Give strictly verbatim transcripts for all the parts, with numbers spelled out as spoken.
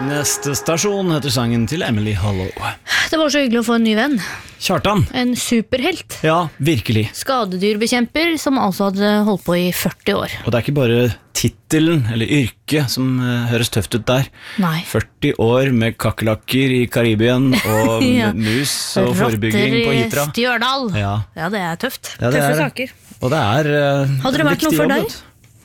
Neste stasjon heter sangen til Emily Hollow. Det var så hyggelig å få en ny venn. Kjartan. En superhelt. Ja, virkelig. Skadedyrbekjemper som altså hadde holdt på i førti år. Og det er ikke bare titelen eller yrket som uh, høres tøft ut der. Nei. førti år med kakerlakker i Karibien og ja. mus og Rotter forebygging på Hitra. Rotter i Stjørdal. Ja. ja, det er tøft. Ja, det Tøffe er, saker. Og det er uh, Hadde det vært noe for deg?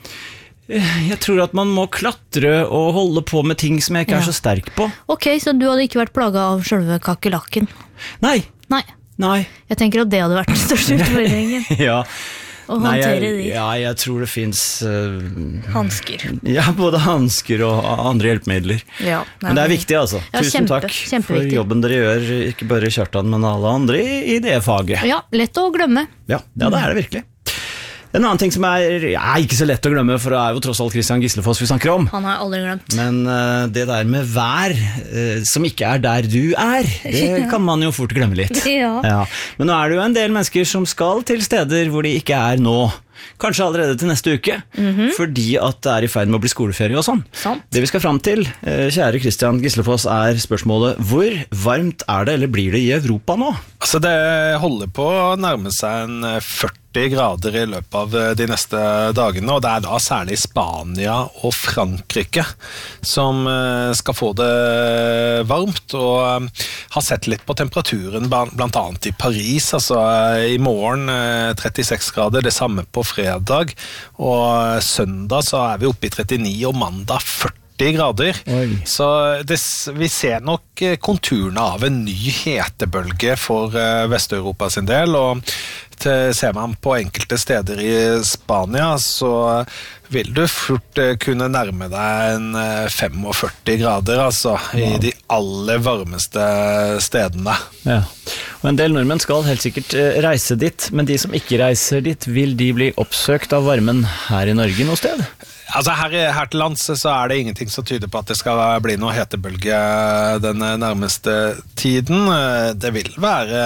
Jeg tror at man må klatre og holde på med ting som jeg ikke ja. er så sterk på. Ok, så du hadde ikke vært plaget av selve kakerlakken? Nei. Nei. Nei. Jeg tenker at det hadde vært den største utfordringen. ja. Å Nei, håndtere jeg, de. Ja, jeg tror det finnes uh, hansker. Ja, både hansker og andre hjelpemidler. Ja, men det er viktig altså. Ja, Tusen kjempe, takk for jobben dere gjør, ikke bare Kjartan, men alle andre i, i det faget. Ja, lett å glemme. Ja, ja det er det virkelig. En annen ting som er ja, ikke så lett å glemme, for det er jo tross alt Christian Gislefoss vi snakker om. Han har aldri glemt. Men uh, det der med vær, uh, som ikke er der du er, det ja. kan man jo fort glemme litt. Ja. Ja. Men nå er det jo en del mennesker som skal til steder hvor de ikke er nå. Kanskje allerede til neste uke, mm-hmm. fordi at det er i ferd med å bli skoleferie og sånn. Sant. Det vi skal frem til, uh, kjære Christian Gislefoss, er spørsmålet: hvor varmt er det, eller blir det i Europa nå? Altså det holder på å nærme seg en førti grader i løpet av de neste dagene, og det er da særlig Spania og Frankrike som skal få det varmt, og har sett litt på temperaturen blant annet i Paris, altså i morgen trettiseks grader, det samme på fredag, og søndag så er vi oppe i trettini, og mandag førti grader. Oi. Så det, vi ser nok konturene av en ny hetebølge for Vest-Europa sin del, og til, ser man på enkelte steder i Spania, så vil du fort kunne nærme deg en førtifem grader, altså, wow. i de aller varmeste stedene. Ja. Og en del nordmenn skal helt sikkert reise dit, men de som ikke reiser dit, vil de bli oppsøkt av varmen her i Norge noe sted? Altså her, her til lands så er det ingenting som tyder på at det skal bli noe hetebølge den nærmeste tiden. Det vil være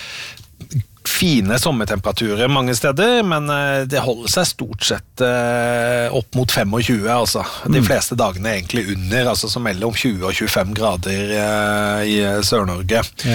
fine sommertemperaturer mange steder, men det holder seg stort sett opp mot tjuefem, altså. De fleste dagene er egentlig under, altså som mellom tjue og tjuefem grader i Sør-Norge. Ja.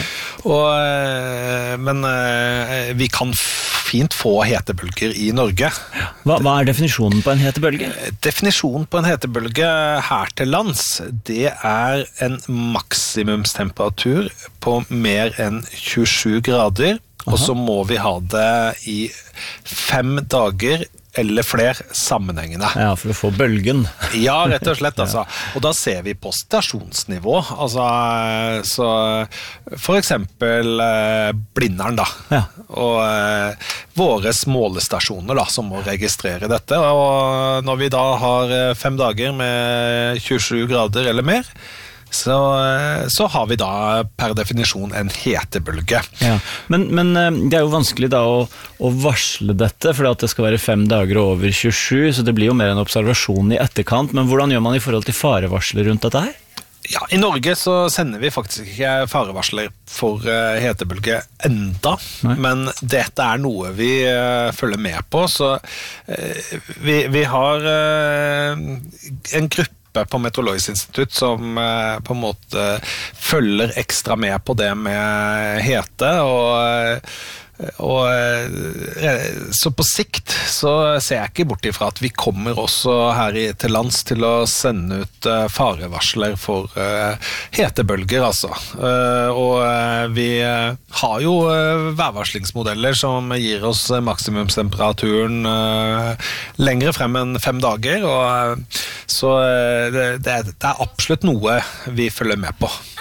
Og, men vi kan fint få hetebølger i Norge. Hva, hva er definisjonen på en hetebølge? Definisjonen på en hetebølge her til lands, det er en maksimumstemperatur på mer enn tjuesju grader, og så må vi ha det i fem dager eller flere sammenhengende. Ja, for å få bølgen. Ja, rett og slett, altså. Og da ser vi på stasjonsnivå, altså, så for eksempel eh, Blindern da, ja. og eh, våre målestasjoner da, som må registrere dette, og når vi da har fem dager med tjuesju grader eller mer, Så, så har vi da per definisjon en hetebølge. Ja. Men, men det er jo vanskelig da å, å varsle dette, for at det skal være fem dager over tjuesju, så det blir jo mer en observasjon i etterkant. Men hvordan gjør man i forhold til farevarsler rundt dette her? Ja, i Norge så sender vi faktisk ikke farevarsler for uh, hetebølge enda, Nei. Men dette er noe vi uh, følger med på, så uh, vi, vi har uh, en gruppe på Meteorologisk institutt som eh, på en måte følger ekstra med på det med hete, og, og så på sikt så ser jeg ikke bort ifra at vi kommer også her i, til lands til å sende ut uh, farevarsler for uh, hetebølger, altså. Uh, og uh, vi uh, har jo uh, værvarslingsmodeller som gir oss uh, maksimumstemperaturen uh, lengre frem enn fem dager, og uh, så uh, det, det, er, det er absolutt noe vi følger med på.